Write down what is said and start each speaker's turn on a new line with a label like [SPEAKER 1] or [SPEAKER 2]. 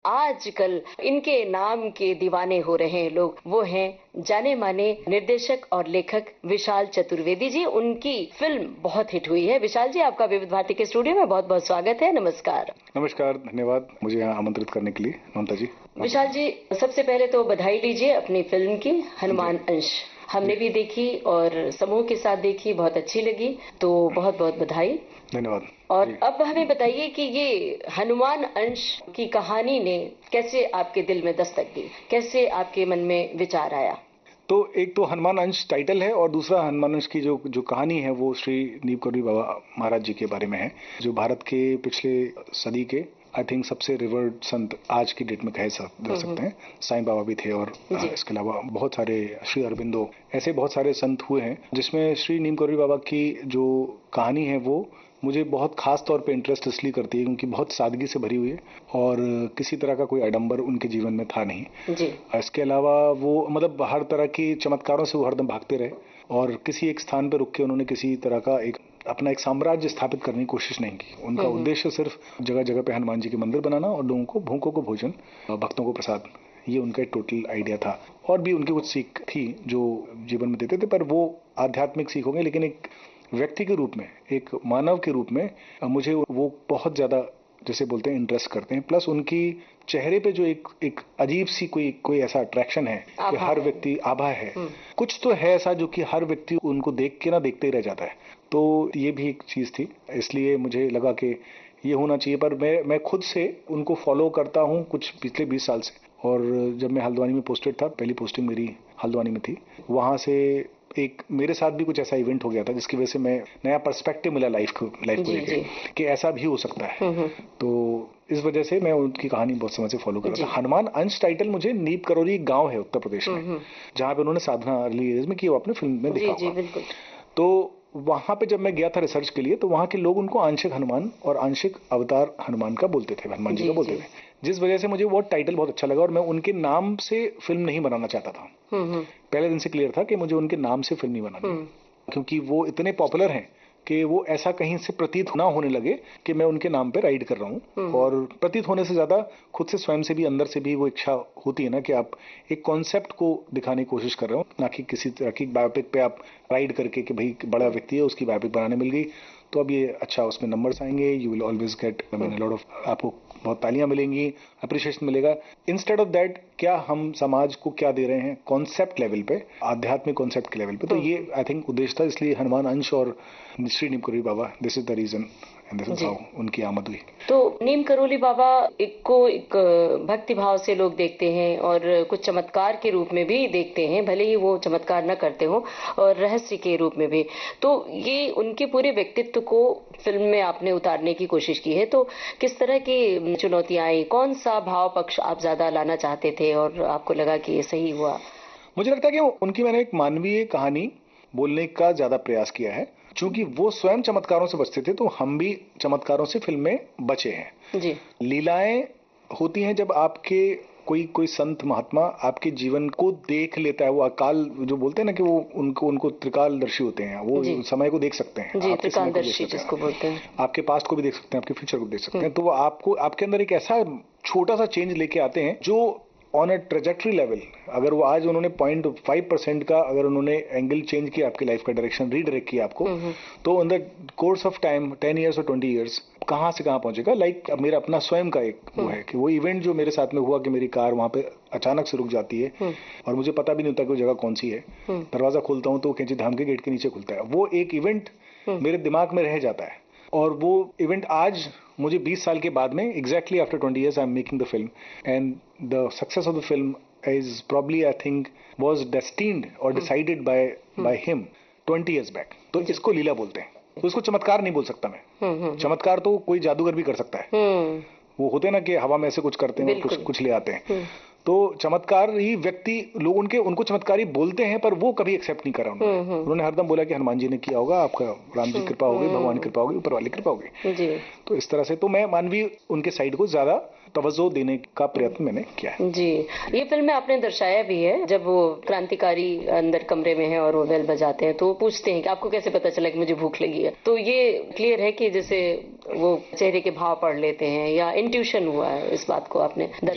[SPEAKER 1] आजकल इनके नाम के दीवाने हो रहे हैं लोग, वो हैं जाने माने निर्देशक और लेखक विशाल चतुर्वेदी जी। उनकी फिल्म बहुत हिट हुई है। विशाल जी, आपका विविध भारती के स्टूडियो में बहुत बहुत स्वागत है। नमस्कार।
[SPEAKER 2] नमस्कार, धन्यवाद मुझे यहाँ आमंत्रित करने के लिए। ममता जी।
[SPEAKER 1] विशाल जी, सबसे पहले तो बधाई लीजिए अपनी फिल्म की हनुमान अंश। हमने भी देखी और समूह के साथ देखी, बहुत अच्छी लगी, तो बहुत बहुत बधाई।
[SPEAKER 2] धन्यवाद।
[SPEAKER 1] और अब हमें बताइए कि ये हनुमान अंश की कहानी ने कैसे आपके दिल में दस्तक दी, कैसे आपके मन में विचार आया?
[SPEAKER 2] तो एक तो हनुमान अंश टाइटल है और दूसरा हनुमान अंश की जो कहानी है वो श्री नीम करोली बाबा महाराज जी के बारे में है, जो भारत के पिछले सदी के आई थिंक सबसे रिवर्ड संत आज की डेट में कह सकते हैं। साईं बाबा भी थे और इसके अलावा बहुत सारे, श्री अरबिंदो, ऐसे बहुत सारे संत हुए हैं, जिसमें श्री नीम करोली बाबा की जो कहानी है वो मुझे बहुत खास तौर पे इंटरेस्ट इसलिए करती है क्योंकि बहुत सादगी से भरी हुई है और किसी तरह का कोई आडंबर उनके जीवन में था नहीं जी। इसके अलावा वो मतलब हर तरह की चमत्कारों से वो हरदम भागते रहे और किसी एक स्थान पर रुक के उन्होंने किसी तरह का अपना एक साम्राज्य स्थापित करने की कोशिश नहीं की। उनका उद्देश्य सिर्फ जगह जगह पे हनुमान जी के मंदिर बनाना और लोगों को, भूखों को भोजन, भक्तों को प्रसाद, ये उनका एक टोटल आइडिया था। और भी उनकी कुछ सीख थी जो जीवन में देते थे, पर वो आध्यात्मिक सीख हो गई। लेकिन एक व्यक्ति के रूप में, एक मानव के रूप में मुझे वो बहुत ज्यादा, जैसे बोलते हैं, इंटरेस्ट करते हैं। प्लस उनकी चेहरे पे जो एक अजीब सी कोई ऐसा अट्रैक्शन है कि हर व्यक्ति, आभा है, कुछ तो है ऐसा जो कि हर व्यक्ति उनको देख के ना देखते ही रह जाता है। तो ये भी एक चीज थी, इसलिए मुझे लगा कि ये होना चाहिए। पर मैं खुद से उनको फॉलो करता हूँ कुछ पिछले 20 साल से। और जब मैं हल्द्वानी में पोस्टेड था, पहली पोस्टिंग मेरी हल्द्वानी में थी, वहां से एक मेरे साथ भी कुछ ऐसा इवेंट हो गया था जिसकी वजह से मैं नया पर्सपेक्टिव मिला लाइफ को लेके कि ऐसा भी हो सकता है। तो इस वजह से मैं उनकी कहानी बहुत समय से फॉलो कर रहा था। हनुमान अंश टाइटल मुझे नीम करोली गांव है उत्तर प्रदेश में, जहाँ पे उन्होंने साधना अर्ली एज में की, वो अपने फिल्म में दिखा हुआ। तो वहां पे जब मैं गया था रिसर्च के लिए, तो वहां के लोग उनको आंशिक हनुमान और आंशिक अवतार हनुमान का बोलते थे, हनुमान जी का बोलते थे, जिस वजह से मुझे वो टाइटल बहुत अच्छा लगा। और मैं उनके नाम से फिल्म नहीं बनाना चाहता था। पहले दिन से क्लियर था कि मुझे उनके नाम से फिल्म नहीं बनानी, क्योंकि वो इतने पॉपुलर हैं कि वो ऐसा कहीं से प्रतीत ना होने लगे कि मैं उनके नाम पे राइड कर रहा हूँ। और प्रतीत होने से ज्यादा खुद से, स्वयं से भी, अंदर से भी वो इच्छा होती है ना कि आप एक कॉन्सेप्ट को दिखाने की कोशिश कर रहे हो, ना कि किसी तरह की बायोपिक पे आप राइड करके कि भाई बड़ा व्यक्ति है उसकी बायोपिक बनाने मिल गई तो अब ये अच्छा उसमें नंबर्स आएंगे, you will always get lot of, आपको बहुत तालियां मिलेंगी, अप्रिशिएशन मिलेगा। इंस्टेड ऑफ दैट, क्या हम समाज को क्या दे रहे हैं कॉन्सेप्ट लेवल पे, आध्यात्मिक कॉन्सेप्ट के लेवल पे। तो ये आई थिंक उद्देश्य था, इसलिए हनुमान अंश और Shri Neem Karoli Baba, this is the reason and this is how उनकी आमद हुई।
[SPEAKER 1] तो नीम करोली बाबा को एक भक्ति भाव से लोग देखते हैं और कुछ चमत्कार के रूप में भी देखते हैं, भले ही वो चमत्कार न करते हो, और रहस्य के रूप में भी। तो ये उनके पूरे व्यक्तित्व को फिल्म में आपने उतारने की कोशिश की है। तो किस तरह की चुनौतियां आई, कौन सा भाव पक्ष आप ज्यादा लाना चाहते थे और आपको लगा कि ये सही हुआ?
[SPEAKER 2] मुझे लगता है कि उनकी मैंने एक मानवीय कहानी बोलने का ज्यादा प्रयास किया है। चूंकि वो स्वयं चमत्कारों से बचते थे, तो हम भी चमत्कारों से फिल्म में बचे हैं जी। लीलाएं होती हैं जब आपके कोई संत महात्मा आपके जीवन को देख लेता है। वो अकाल, जो बोलते हैं ना कि वो उनको त्रिकालदर्शी होते हैं, वो समय को देख सकते हैं जी,
[SPEAKER 1] त्रिकालदर्शी जिसको बोलते हैं।
[SPEAKER 2] आपके पास्ट को भी देख सकते हैं, आपके फ्यूचर को भी देख सकते हैं। तो वो आपको, आपके अंदर एक ऐसा छोटा सा चेंज लेके आते हैं जो ऑन अ ट्रेजेक्टरी लेवल, अगर वो आज उन्होंने 0.5% का अगर उन्होंने एंगल चेंज किया, आपकी लाइफ का डायरेक्शन रीडायरेक्ट किया आपको, तो in the course of time 10 years और 20 ईयर्स कहां से कहां पहुंचेगा। लाइक मेरा अपना स्वयं का एक वो है कि वो इवेंट जो मेरे साथ में हुआ कि मेरी कार वहां पे अचानक से रुक जाती है और मुझे पता भी नहीं होता कि वो जगह कौन सी है। दरवाजा खोलता हूं तो कैंची धाम के गेट के नीचे खुलता है। वो एक इवेंट मेरे दिमाग में रह जाता है और वो इवेंट आज मुझे 20 साल के बाद में, exactly after 20 years I am making the film, and the success of the film is probably, I think, was destined और decided by him 20 years back. तो इसको लीला बोलते हैं। तो इसको चमत्कार नहीं बोल सकता मैं। चमत्कार तो कोई जादूगर भी कर सकता है। वो होते हैं ना कि हवा में ऐसे कुछ करते हैं, कुछ ले आते हैं। तो चमत्कार ही व्यक्ति, लोग उनको चमत्कारी बोलते हैं, पर वो कभी एक्सेप्ट नहीं करा उन्होंने हरदम बोला कि हनुमान जी ने किया होगा, आपका राम जी की कृपा होगी, भगवान की कृपा होगी, ऊपर वाली कृपा होगी। तो इस तरह से तो मैं मानवीय उनके साइड को ज्यादा तवज्जो देने का प्रयत्न मैंने किया है
[SPEAKER 1] जी। ये फिल्म में आपने दर्शाया भी है, जब वो क्रांतिकारी अंदर कमरे में है और वो बेल बजाते हैं तो वो पूछते हैं कि आपको कैसे पता चला कि मुझे भूख लगी है। तो ये क्लियर है कि जैसे वो चेहरे के भाव पढ़ लेते हैं या इंट्यूशन हुआ है, इस बात को आपने